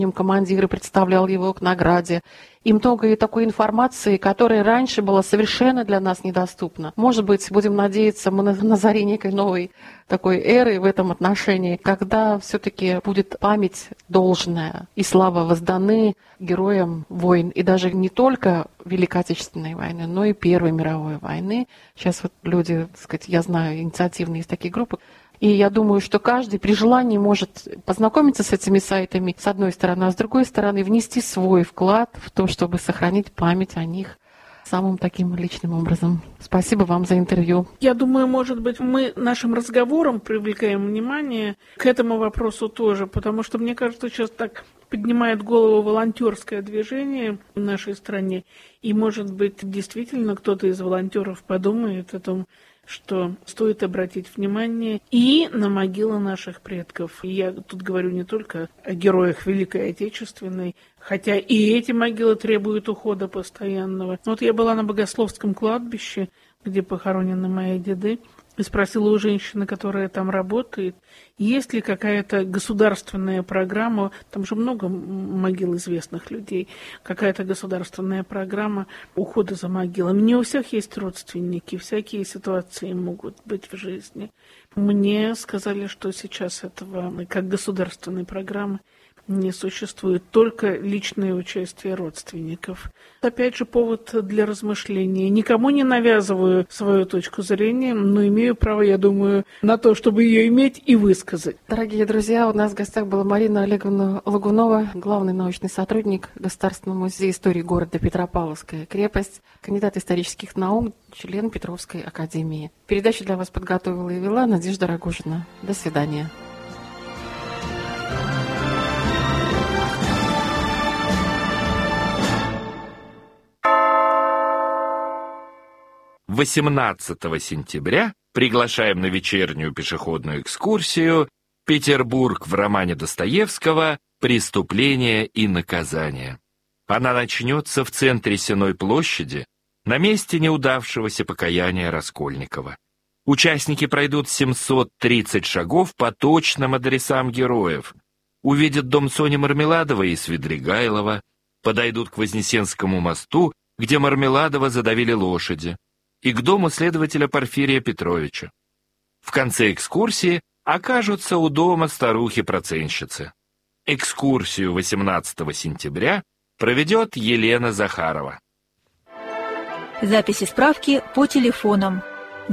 командир и представлял его к награде. И много такой информации, которая раньше была совершенно для нас недоступна. Может быть, будем надеяться, мы на заре некой новой такой эры в этом отношении, когда все-таки будет память должная и слава возданы героям войн. И даже не только Великой Отечественной войны, но и Первой мировой войны. Сейчас вот люди, так сказать, я знаю, инициативные есть такие группы. И я думаю, что каждый при желании может познакомиться с этими сайтами, с одной стороны, а с другой стороны внести свой вклад в то, чтобы сохранить память о них самым таким личным образом. Спасибо вам за интервью. Я думаю, может быть, мы нашим разговором привлекаем внимание к этому вопросу тоже, потому что, мне кажется, сейчас так поднимает голову волонтерское движение в нашей стране. И, может быть, действительно кто-то из волонтеров подумает о том, что стоит обратить внимание и на могилы наших предков. И я тут говорю не только о героях Великой Отечественной, хотя и эти могилы требуют ухода постоянного. Вот я была на Богословском кладбище, где похоронены мои деды, и спросила у женщины, которая там работает, есть ли какая-то государственная программа, там же много могил известных людей, какая-то государственная программа ухода за могилами. Не у всех есть родственники, всякие ситуации могут быть в жизни. Мне сказали, что сейчас этого как государственной программы не существует, только личное участие родственников. Опять же, повод для размышления. Никому не навязываю свою точку зрения, но имею право, я думаю, на то, чтобы ее иметь и высказать. Дорогие друзья, у нас в гостях была Марина Олеговна Лагунова, главный научный сотрудник Государственного музея истории города Петропавловская крепость, кандидат исторических наук, член Петровской академии. Передачу для вас подготовила и вела Надежда Рогожина. До свидания. — 18 сентября приглашаем на вечернюю пешеходную экскурсию «Петербург в романе Достоевского. Преступление и наказание». Она начнется в центре Сенной площади, на месте неудавшегося покаяния Раскольникова. Участники пройдут 730 шагов по точным адресам героев, увидят дом Сони Мармеладовой и Свидригайлова, подойдут к Вознесенскому мосту, где Мармеладова задавили лошади, и к дому следователя Порфирия Петровича. В конце экскурсии окажутся у дома старухи-проценщицы. Экскурсию 18 сентября проведет Елена Захарова. Записи справки по телефонам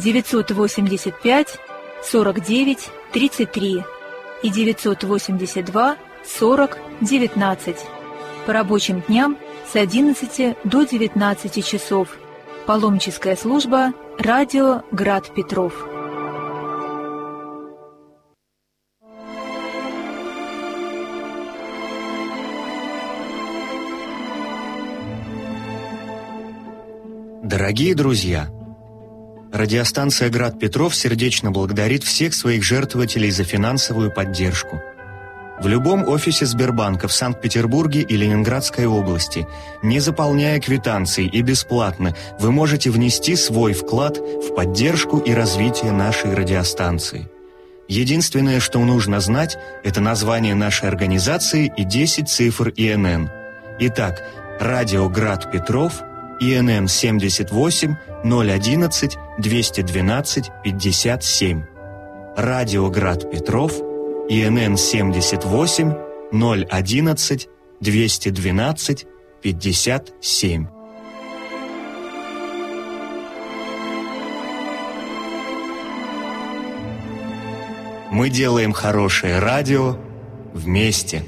985 49 33 и 982 40 19. По рабочим дням с 11 до 19 часов. Паломническая служба «Радио Град Петров». Дорогие друзья, радиостанция «Град Петров» сердечно благодарит всех своих жертвователей за финансовую поддержку. В любом офисе Сбербанка в Санкт-Петербурге и Ленинградской области, не заполняя квитанции и бесплатно, вы можете внести свой вклад в поддержку и развитие нашей радиостанции. Единственное, что нужно знать, это название нашей организации и 10 цифр ИНН. Итак, радио «Град Петров», ИНН 78 011 212 57. Радио «Град Петров», ИНН 78 011 212 57. Мы делаем хорошее радио вместе.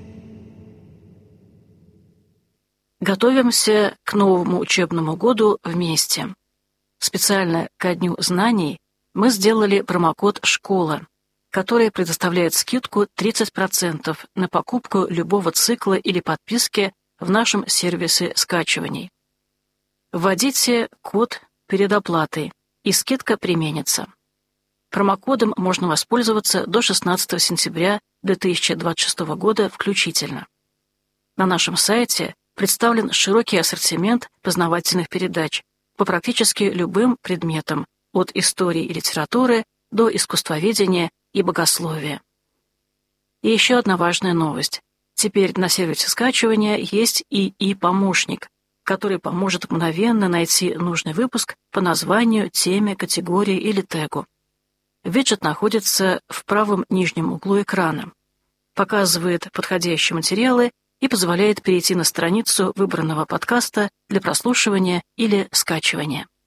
Готовимся к новому учебному году вместе. Специально ко Дню знаний мы сделали промокод «Школа», который предоставляет скидку 30% на покупку любого цикла или подписки в нашем сервисе скачиваний. Вводите код перед оплатой, и скидка применится. Промокодом можно воспользоваться до 16 сентября 2026 года включительно. На нашем сайте представлен широкий ассортимент познавательных передач по практически любым предметам, от истории и литературы до искусствоведения и богословия. И еще одна важная новость. Теперь на сервисе скачивания есть ИИ-помощник, который поможет мгновенно найти нужный выпуск по названию, теме, категории или тегу. Виджет находится в правом нижнем углу экрана, показывает подходящие материалы и позволяет перейти на страницу выбранного подкаста для прослушивания или скачивания.